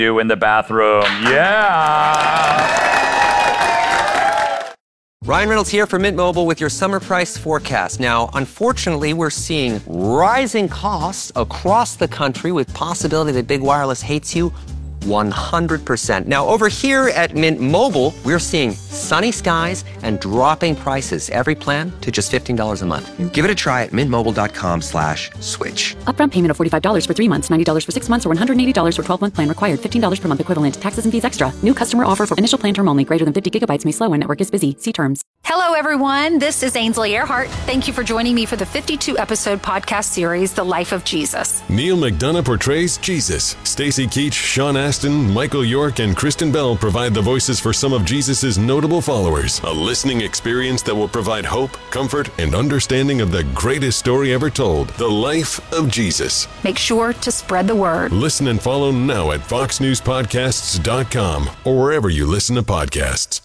you in the bathroom. Yeah. Ryan Reynolds here for Mint Mobile with your summer price forecast. Now, unfortunately, we're seeing rising costs across the country with possibility that big wireless hates you 100%. Now, over here at Mint Mobile, we're seeing sunny skies and dropping prices. Every plan to just $15 a month. Give it a try at mintmobile.com/switch. Upfront payment of $45 for 3 months, $90 for 6 months, or $180 for 12-month plan required. $15 per month equivalent. Taxes and fees extra. New customer offer for initial plan term only. Greater than 50 gigabytes may slow when network is busy. See terms. Hello, everyone. This is Ainsley Earhart. Thank you for joining me for the 52-episode podcast series, The Life of Jesus. Neil McDonough portrays Jesus. Stacy Keach, Sean Astin, Michael York, and Kristen Bell provide the voices for some of Jesus' notable followers. A listening experience that will provide hope, comfort, and understanding of the greatest story ever told, The Life of Jesus. Make sure to spread the word. Listen and follow now at foxnewspodcasts.com or wherever you listen to podcasts.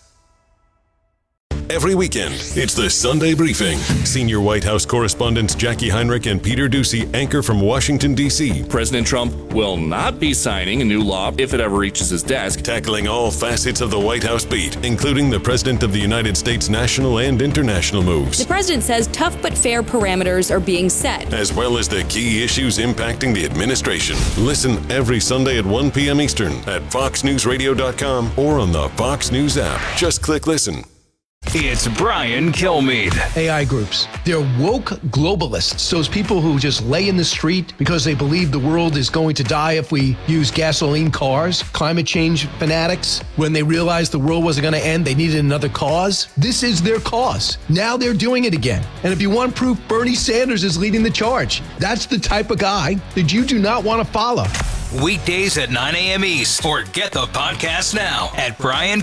Every weekend, it's the Sunday Briefing. Senior White House correspondents Jackie Heinrich and Peter Doocy anchor from Washington, D.C. President Trump will not be signing a new law if it ever reaches his desk. Tackling all facets of the White House beat, including the President of the United States' national and international moves. The president says tough but fair parameters are being set, as well as the key issues impacting the administration. Listen every Sunday at 1 p.m. Eastern at foxnewsradio.com or on the Fox News app. Just click listen. It's Brian Kilmeade. AI groups. They're woke globalists. Those people who just lay in the street because they believe the world is going to die if we use gasoline cars. Climate change fanatics. When they realized the world wasn't going to end, they needed another cause. This is their cause. Now they're doing it again. And if you want proof, Bernie Sanders is leading the charge. That's the type of guy that you do not want to follow. Weekdays at 9 a.m. East. Or get the podcast now at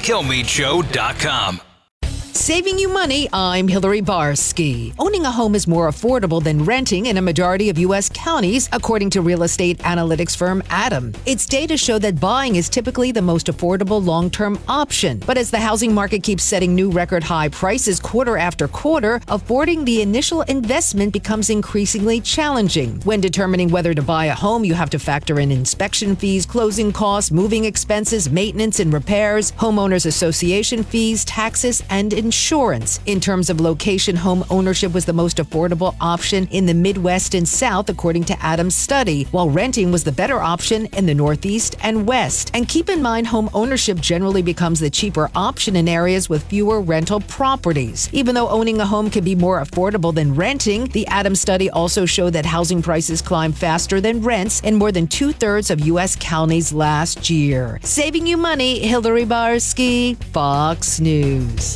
BrianKilmeadeShow.com. Saving you money, I'm Hillary Barsky. Owning a home is more affordable than renting in a majority of U.S. counties, according to real estate analytics firm Adam. Its data show that buying is typically the most affordable long-term option. But as the housing market keeps setting new record high prices quarter after quarter, affording the initial investment becomes increasingly challenging. When determining whether to buy a home, you have to factor in inspection fees, closing costs, moving expenses, maintenance and repairs, homeowners association fees, taxes, and insurance. In terms of location, home ownership was the most affordable option in the Midwest and South, according to Adam's study, while renting was the better option in the Northeast and West. And keep in mind, home ownership generally becomes the cheaper option in areas with fewer rental properties. Even though owning a home can be more affordable than renting, the Adams study also showed that housing prices climbed faster than rents in more than 2/3 of U.S. counties last year. Saving you money, Hillary Barsky, Fox News.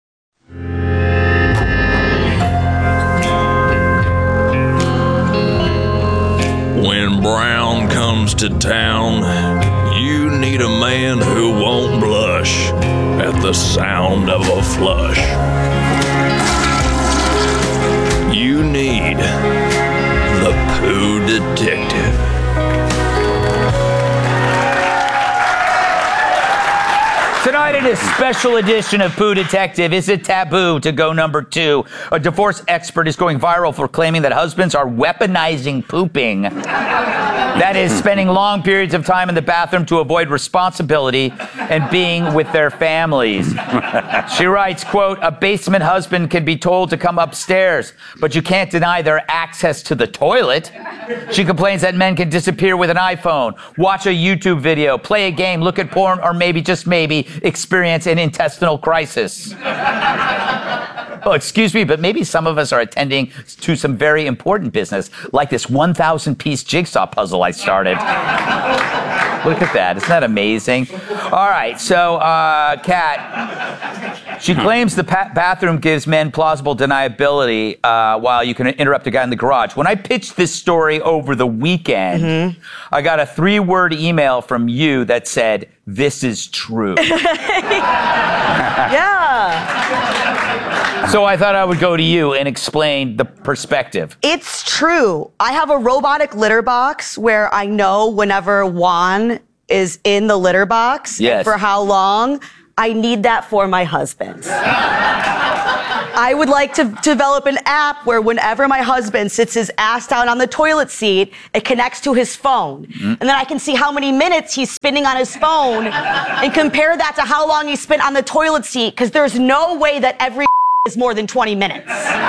When Brown comes to town, you need a man who won't blush at the sound of a flush. You need the Pooh Detective. Tonight in a special edition of Pooh Detective, is it taboo to go number 2? A divorce expert is going viral for claiming that husbands are weaponizing pooping. That is, spending long periods of time in the bathroom to avoid responsibility and being with their families. She writes, quote, a basement husband can be told to come upstairs, but you can't deny their access to the toilet. She complains that men can disappear with an iPhone, watch a YouTube video, play a game, look at porn, or maybe, just maybe, experience an intestinal crisis. Oh, excuse me, but maybe some of us are attending to some very important business, like this 1,000-piece jigsaw puzzle I started. Look at that. Isn't that amazing? All right, so, Kat, she claims the bathroom gives men plausible deniability while you can interrupt a guy in the garage. When I pitched this story over the weekend, I got a 3-word email from you that said, "This is true." Yeah. So I thought I would go to you and explain the perspective. It's true. I have a robotic litter box where I know whenever Juan is in the litter box, yes, and for how long. I need that for my husband. I would like to develop an app where whenever my husband sits his ass down on the toilet seat, it connects to his phone. And then I can see how many minutes he's spending on his phone and compare that to how long he spent on the toilet seat, because there's no way that every is more than 20 minutes.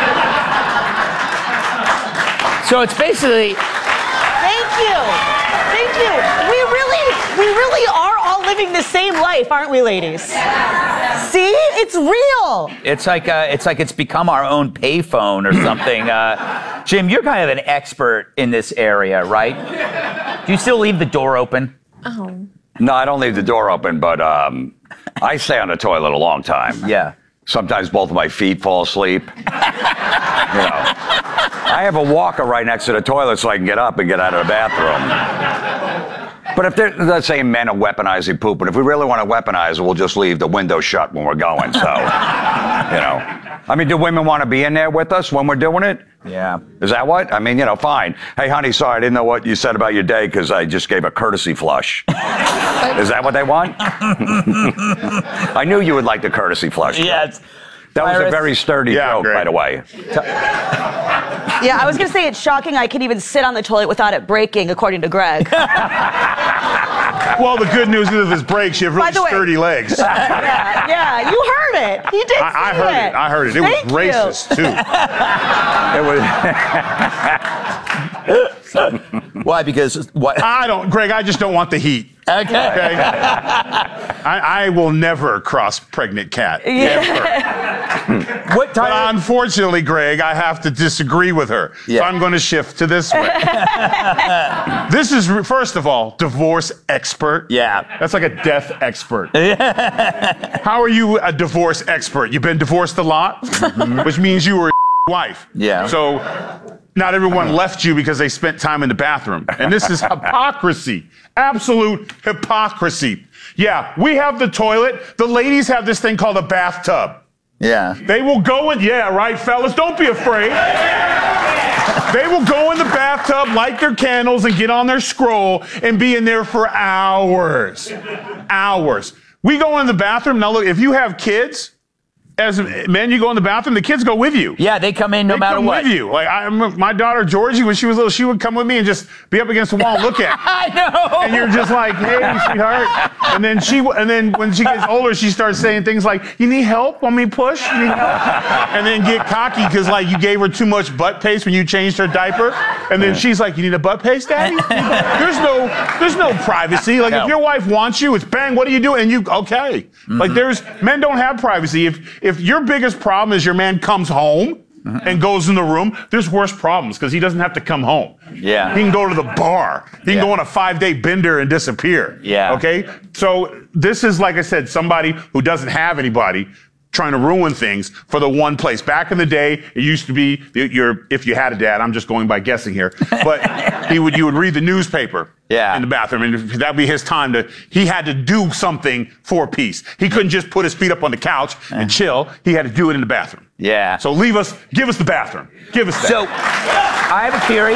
So it's basically... Thank you. Thank you. We really are all living the same life, aren't we, ladies? See? It's real. It's like it's become our own payphone or something. Jim, you're kind of an expert in this area, right? Do you still leave the door open? Oh. No, I don't leave the door open, but I stay on the toilet a long time. Yeah. Sometimes both of my feet fall asleep. I have a walker right next to the toilet so I can get up and get out of the bathroom. But if let's say men are weaponizing poop, but if we really want to weaponize it, we'll just leave the window shut when we're going. So, I mean, do women want to be in there with us when we're doing it? Yeah. Is that what? I mean, fine. Hey, honey, sorry, I didn't know what you said about your day because I just gave a courtesy flush. Is that what they want? I knew you would like the courtesy flush. Yes. That was a very sturdy joke, by the way. Yeah, I was going to say it's shocking I can even sit on the toilet without it breaking, according to Greg. Well, the good news is if this breaks, you have really sturdy legs. Yeah, you heard it. You did I heard it. I heard it. It was racist, too. Why? Because what? Greg, I just don't want the heat. Okay. I will never cross pregnant cat. Yeah. What time? But unfortunately, Greg, I have to disagree with her. Yeah. So I'm going to shift to this way. This is, first of all, divorce expert. Yeah. That's like a death expert. How are you a divorce expert? You've been divorced a lot, which means you were a wife. Yeah. So not everyone left you because they spent time in the bathroom. And this is hypocrisy. Absolute hypocrisy. Yeah, we have the toilet. The ladies have this thing called a bathtub. Yeah. They will go in, yeah, right, fellas, don't be afraid. They will go in the bathtub, light their candles, and get on their scroll and be in there for hours. Hours. We go in the bathroom. Now, look, if you have kids, as men, you go in the bathroom, the kids go with you. Yeah, they come in no matter what. With you. Like my daughter Georgie, when she was little, she would come with me and just be up against the wall and look at me. I know. And you're just like, hey, sweetheart. And then when she gets older, she starts saying things like, "You need help? Want me to push? You need help?" And then get cocky because like you gave her too much butt paste when you changed her diaper. And then she's like, "You need a butt paste, Daddy?" There's no privacy. Like if your wife wants you, it's bang. What do you do? And you okay? Mm-hmm. Like men don't have privacy. If your biggest problem is your man comes home and goes in the room, there's worse problems because he doesn't have to come home. Yeah. He can go to the bar. He can go on a 5-day bender and disappear. Yeah. Okay? So this is, like I said, somebody who doesn't have anybody trying to ruin things for the one place. Back in the day, it used to be if you had a dad, I'm just going by guessing here, but you would read the newspaper in the bathroom, and that'd be his time he had to do something for peace. He couldn't just put his feet up on the couch and chill. He had to do it in the bathroom. Yeah. So give us the bathroom. Give us that. So I have a theory.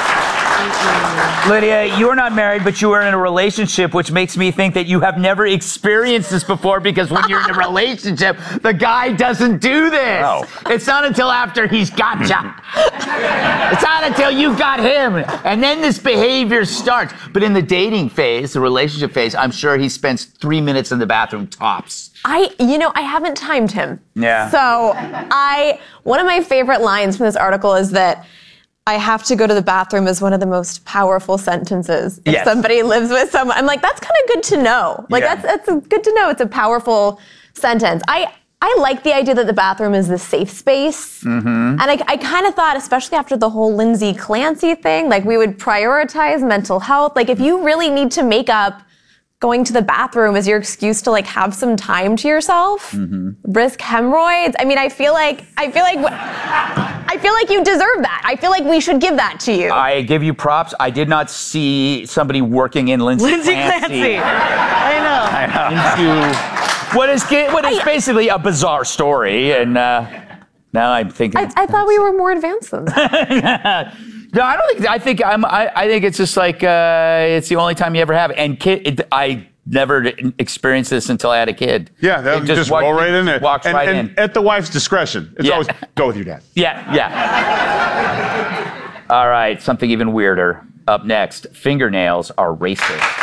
Lydia, you are not married, but you are in a relationship, which makes me think that you have never experienced this before, because when you're in a relationship, the guy doesn't do this. No. It's not until after he's got you. It's not until you got him. And then this behavior starts. But in the dating phase, the relationship phase, I'm sure he spends 3 minutes in the bathroom tops. I haven't timed him. Yeah. So one of my favorite lines from this article is that I have to go to the bathroom is one of the most powerful sentences. If somebody lives with someone, I'm like, that's kind of good to know. Like that's good to know. It's a powerful sentence. I like the idea that the bathroom is the safe space. Mm-hmm. And I kind of thought, especially after the whole Lindsay Clancy thing, like we would prioritize mental health. Like if you really need to make up going to the bathroom as your excuse to like have some time to yourself, risk hemorrhoids. I mean, I feel like you deserve that. I feel like we should give that to you. I give you props. I did not see somebody working in Lindsay Clancy. I know. What is basically a bizarre story, and now I'm thinking. I thought we were more advanced than that. No, I don't think. I think it's just like it's the only time you ever have. And never experienced this until I had a kid. Yeah, they'll just roll right in there. Walks right in. At the wife's discretion. It's always go with your dad. Yeah. All right, something even weirder. Up next, fingernails are racist.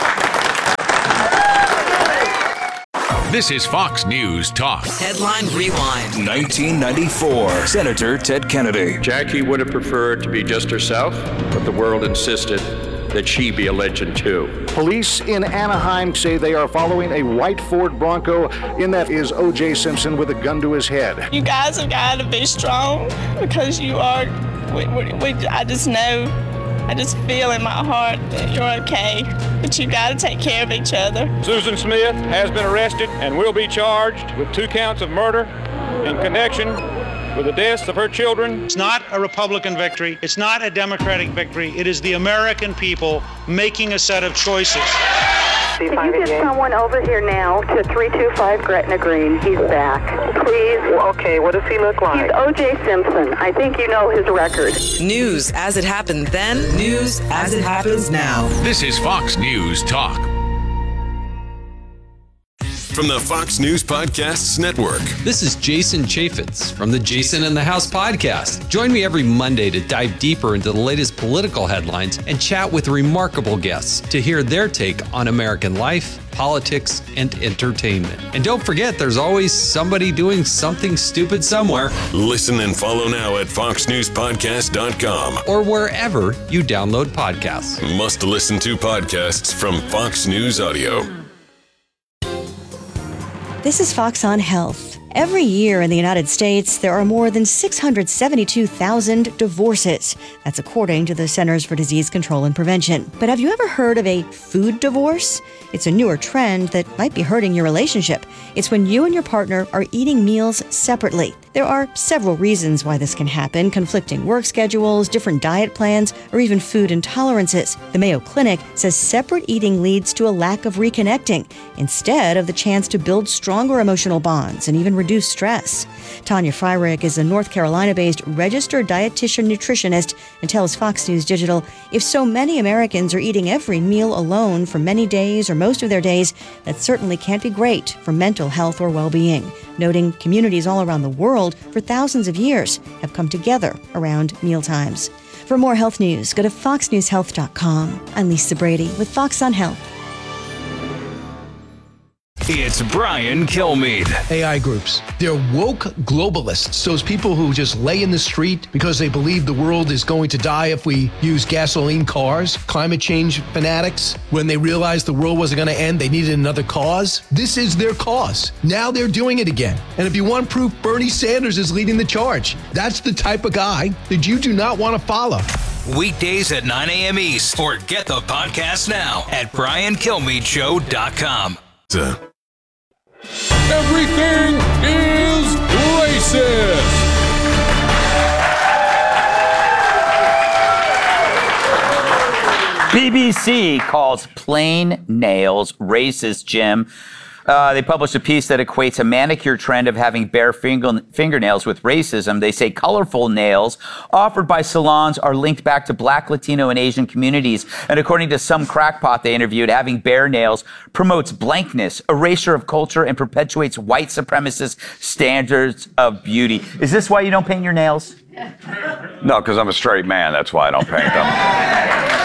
This is Fox News Talk. Headline Rewind. 1994. Senator Ted Kennedy. Jackie would have preferred to be just herself, but the world insisted that she be a legend too. Police in Anaheim say they are following a white Ford Bronco. In that is O.J. Simpson with a gun to his head. You guys have got to be strong because you are. I just know. I just feel in my heart that you're okay, but you got to take care of each other. Susan Smith has been arrested and will be charged with 2 counts of murder in connection with the deaths of her children. It's not a Republican victory. It's not a Democratic victory. It is the American people making a set of choices. Can you get someone over here now to 325 Gretna Green? He's back. Please. Okay, what does he look like? He's O.J. Simpson. I think you know his record. News as it happened then, news as it happens now. This is Fox News Talk. From the Fox News Podcasts Network. This is Jason Chaffetz from the Jason in the House podcast. Join me every Monday to dive deeper into the latest political headlines and chat with remarkable guests to hear their take on American life, politics, and entertainment. And don't forget, there's always somebody doing something stupid somewhere. Listen and follow now at foxnewspodcast.com or wherever you download podcasts. Must listen to podcasts from Fox News Audio. This is Fox on Health. Every year in the United States, there are more than 672,000 divorces. That's according to the Centers for Disease Control and Prevention. But have you ever heard of a food divorce? It's a newer trend that might be hurting your relationship. It's when you and your partner are eating meals separately. There are several reasons why this can happen: conflicting work schedules, different diet plans, or even food intolerances. The Mayo Clinic says separate eating leads to a lack of reconnecting, instead of the chance to build stronger emotional bonds and even reduce stress. Tanya Fryrick is a North Carolina-based registered dietitian nutritionist and tells Fox News Digital, if so many Americans are eating every meal alone for many days or most of their days, that certainly can't be great for mental health or well-being, noting communities all around the world for thousands of years have come together around mealtimes. For more health news, go to foxnewshealth.com. I'm Lisa Brady with Fox on Health. It's Brian Kilmeade. AI groups. They're woke globalists. Those people who just lay in the street because they believe the world is going to die if we use gasoline cars. Climate change fanatics. When they realized the world wasn't going to end, they needed another cause. This is their cause. Now they're doing it again. And if you want proof, Bernie Sanders is leading the charge. That's the type of guy that you do not want to follow. Weekdays at 9 a.m. East. Or get the podcast now at briankilmeadshow.com. Everything is racist. BBC calls plain nails racist, Jim. They published a piece that equates a manicure trend of having bare fingernails with racism. They say colorful nails offered by salons are linked back to Black, Latino, and Asian communities. And according to some crackpot they interviewed, having bare nails promotes blankness, erasure of culture, and perpetuates white supremacist standards of beauty. Is this why you don't paint your nails? No, because I'm a straight man. That's why I don't paint them.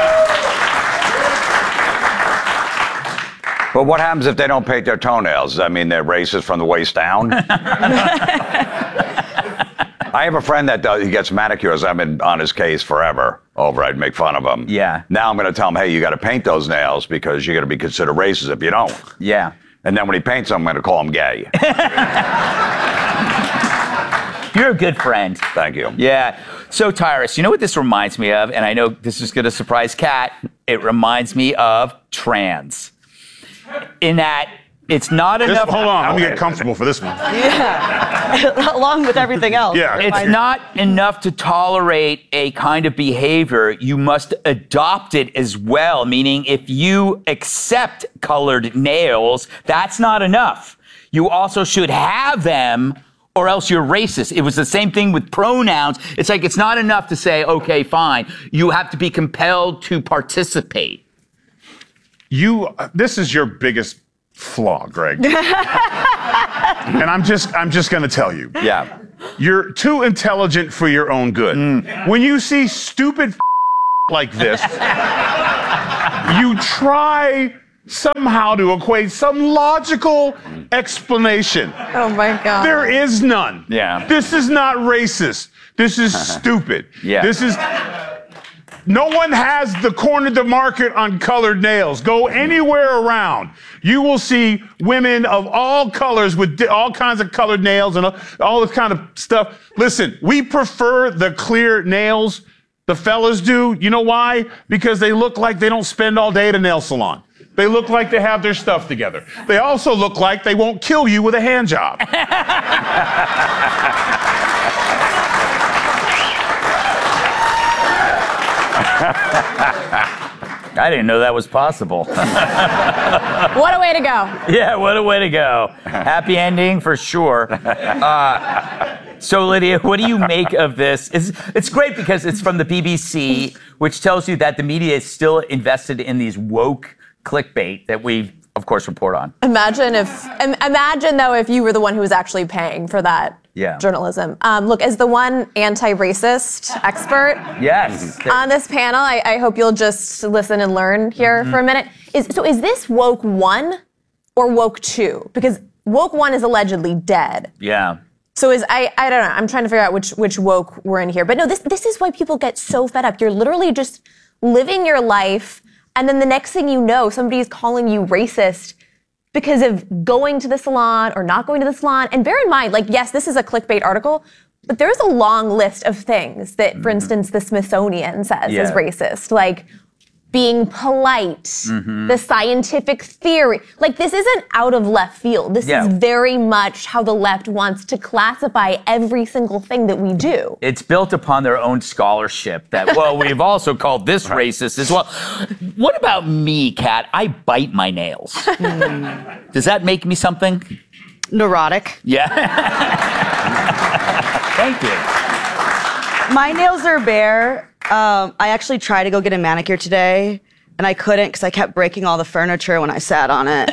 But what happens if they don't paint their toenails? Does that mean they're racist from the waist down? I have a friend that he gets manicures. I've been on his case forever over. I'd make fun of him. Yeah. Now I'm going to tell him, hey, you got to paint those nails because you're going to be considered racist if you don't. Yeah. And then when he paints them, I'm going to call him gay. You're a good friend. Thank you. Yeah. So, Tyrus, you know what this reminds me of? And I know this is going to surprise Kat. It reminds me of trans. In that it's not enough. Hold on, let me get comfortable for this one. Yeah. Along with everything else. Yeah. It's not enough to tolerate a kind of behavior. You must adopt it as well, meaning if you accept colored nails, that's not enough. You also should have them, or else you're racist. It was the same thing with pronouns. It's like it's not enough to say, okay, fine. You have to be compelled to participate. This is your biggest flaw, Greg. And I'm just going to tell you. Yeah. You're too intelligent for your own good. When you see stupid like this, you try somehow to equate some logical explanation. Oh my God. There is none. Yeah. This is not racist. This is stupid. Yeah. This is. No one has the corner of the market on colored nails. Go anywhere around. You will see women of all colors with all kinds of colored nails and all this kind of stuff. Listen, we prefer the clear nails. The fellas do. You know why? Because they look like they don't spend all day at a nail salon. They look like they have their stuff together. They also look like they won't kill you with a hand job. I didn't know that was possible. What a way to go. Yeah, what a way to go. Happy ending for sure. So, Lydia, what do you make of this? It's great because it's from the BBC, which tells you that the media is still invested in these woke clickbait that we, of course, report on. Imagine though if you were the one who was actually paying for that journalism. Look, as the one anti-racist expert on this panel, I hope you'll just listen and learn here for a minute. Is this woke 1 or woke 2? Because woke 1 is allegedly dead. Yeah. So I don't know. I'm trying to figure out which woke we're in here. But no, this is why people get so fed up. You're literally just living your life, and then the next thing you know, somebody's calling you racist because of going to the salon or not going to the salon. And bear in mind, like, yes, this is a clickbait article, but there's a long list of things that, for instance, the Smithsonian says is racist. Like, being polite, the scientific theory. Like, this isn't out of left field. This is very much how the left wants to classify every single thing that we do. It's built upon their own scholarship that, well, we've also called this racist as well. What about me, Kat? I bite my nails. Does that make me something? Neurotic. Yeah. Thank you. My nails are bare. I actually tried to go get a manicure today, and I couldn't because I kept breaking all the furniture when I sat on it.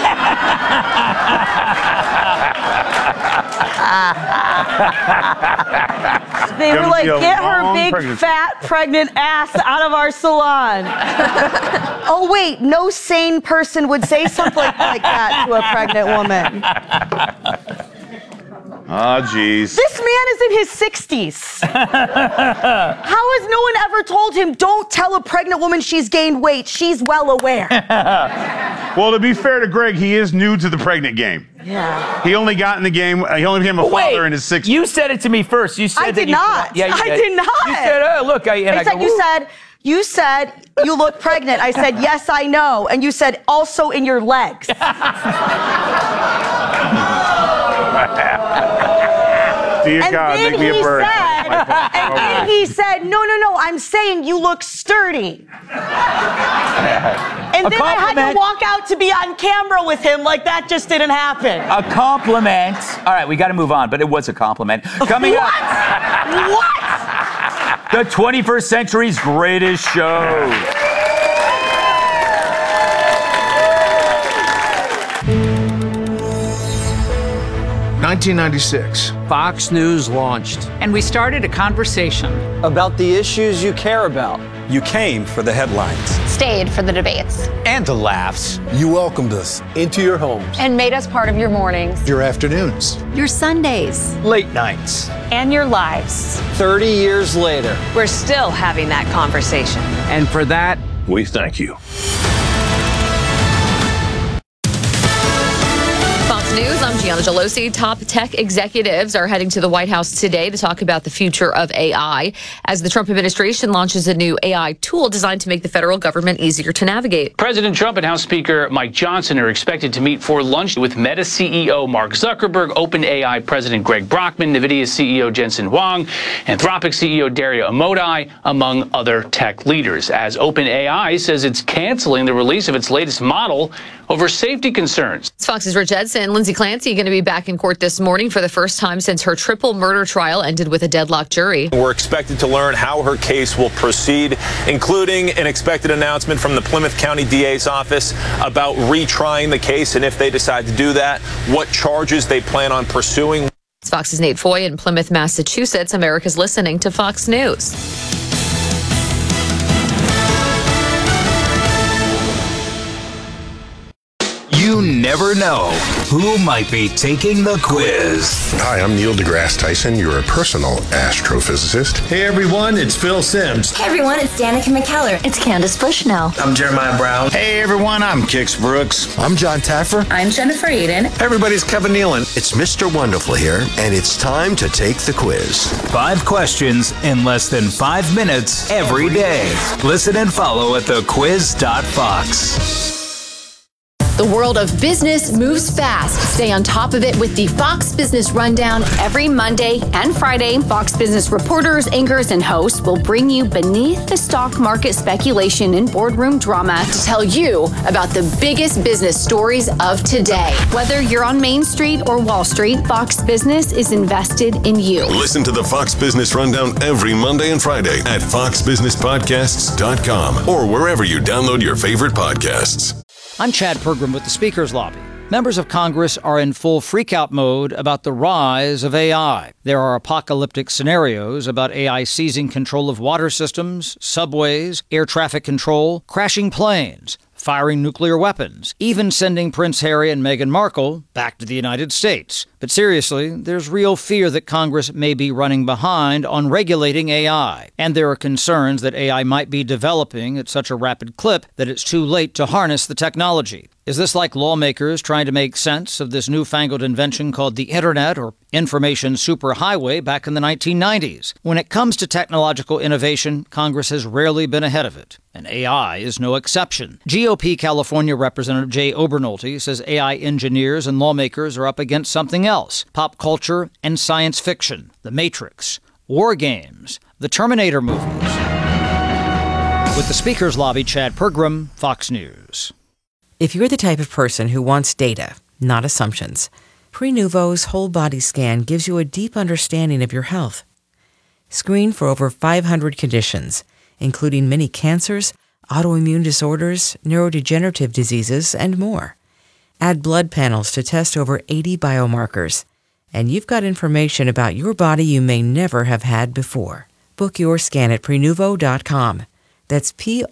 They were like, get her big, fat, pregnant ass out of our salon. Oh, wait, no sane person would say something like that to a pregnant woman. Oh, jeez. This man is in his 60s. How has no one ever told him, don't tell a pregnant woman she's gained weight? She's well aware. Well, to be fair to Greg, he is new to the pregnant game. Yeah. He only got in the game, he only became a father in his 60s. You said it to me first. You said I did not. Yeah, I did not. You said, oh, look. You said, you look pregnant. I said, yes, I know. And you said, also in your legs. Dear God, make me a bird. And then he said, no, I'm saying you look sturdy. And then I had to walk out to be on camera with him like that just didn't happen. A compliment. All right, we got to move on, but it was a compliment. Coming up. What? The 21st century's greatest show. 1996. Fox News launched. And we started a conversation About the issues you care about. You came for the headlines. Stayed for the debates. And the laughs. You welcomed us into your homes. And made us part of your mornings. Your afternoons. Your Sundays. Late nights. And your lives. 30 years later. We're still having that conversation. And for that, we thank you. News. I'm Gianna Gelosi. Top tech executives are heading to the White House today to talk about the future of AI as the Trump administration launches a new AI tool designed to make the federal government easier to navigate. President Trump and House Speaker Mike Johnson are expected to meet for lunch with Meta CEO Mark Zuckerberg, OpenAI President Greg Brockman, NVIDIA CEO Jensen Huang, Anthropic CEO Dario Amodei, among other tech leaders, as OpenAI says it's canceling the release of its latest model over safety concerns. It's Fox's Rich Edson. Lindsay Clancy going to be back in court this morning for the first time since her triple murder trial ended with a deadlocked jury. We're expected to learn how her case will proceed, including an expected announcement from the Plymouth County DA's office about retrying the case, and if they decide to do that, what charges they plan on pursuing. It's Fox's Nate Foy in Plymouth, Massachusetts. America's listening to Fox News. You never know who might be taking the quiz. Hi, I'm Neil deGrasse Tyson, your personal astrophysicist. Hey everyone, it's Phil Simms. Hey everyone, it's Danica McKellar. It's Candace Bushnell. I'm Jeremiah Brown. Hey everyone, I'm Kix Brooks. I'm John Taffer. I'm Jennifer Aiden. Everybody's Kevin Nealon. It's Mr. Wonderful here, and it's time to take the quiz. 5 questions in less than 5 minutes every day. Listen and follow at thequiz.fox. The world of business moves fast. Stay on top of it with the Fox Business Rundown every Monday and Friday. Fox Business reporters, anchors, and hosts will bring you beneath the stock market speculation and boardroom drama to tell you about the biggest business stories of today. Whether you're on Main Street or Wall Street, Fox Business is invested in you. Listen to the Fox Business Rundown every Monday and Friday at foxbusinesspodcasts.com or wherever you download your favorite podcasts. I'm Chad Pergram with the Speaker's Lobby. Members of Congress are in full freakout mode about the rise of AI. There are apocalyptic scenarios about AI seizing control of water systems, subways, air traffic control, crashing planes, firing nuclear weapons, even sending Prince Harry and Meghan Markle back to the United States. But seriously, there's real fear that Congress may be running behind on regulating AI. And there are concerns that AI might be developing at such a rapid clip that it's too late to harness the technology. Is this like lawmakers trying to make sense of this newfangled invention called the Internet or information superhighway back in the 1990s? When it comes to technological innovation, Congress has rarely been ahead of it, and AI is no exception. GOP California Representative Jay Obernolte says AI engineers and lawmakers are up against something else: pop culture and science fiction, The Matrix, war games, the Terminator movies. With the Speaker's Lobby, Chad Pergram, Fox News. If you're the type of person who wants data, not assumptions, Prenuvo's whole body scan gives you a deep understanding of your health. Screen for over 500 conditions, including many cancers, autoimmune disorders, neurodegenerative diseases, and more. Add blood panels to test over 80 biomarkers, and you've got information about your body you may never have had before. Book your scan at Prenuvo.com. That's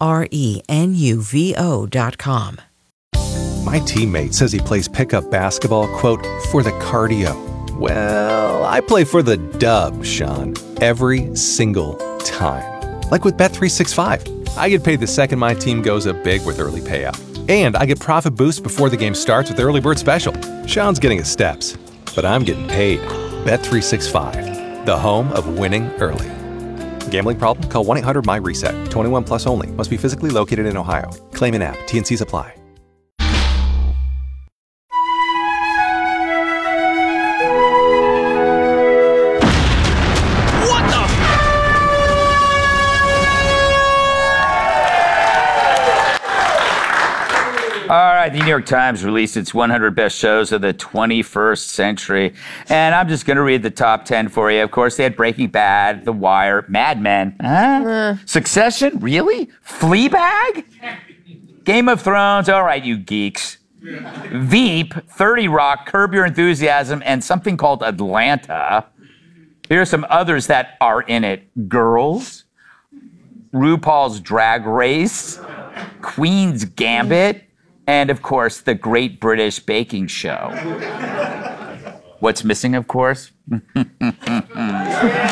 Prenuvo.com. My teammate says he plays pickup basketball, quote, for the cardio. Well, I play for the dub, Sean, every single time. Like with Bet365. I get paid the second my team goes up big with early payout. And I get profit boosts before the game starts with Early Bird Special. Sean's getting his steps, but I'm getting paid. Bet365, the home of winning early. Gambling problem? Call 1-800-MY-RESET. 21 plus only. Must be physically located in Ohio. Claim in app. T&Cs apply. All right, the New York Times released its 100 best shows of the 21st century. And I'm just going to read the top 10 for you. Of course, they had Breaking Bad, The Wire, Mad Men, Succession, really? Fleabag? Game of Thrones, all right, you geeks. Veep, 30 Rock, Curb Your Enthusiasm, and something called Atlanta. Here are some others that are in it. Girls, RuPaul's Drag Race, Queen's Gambit, and, of course, The Great British Baking Show. What's missing, of course?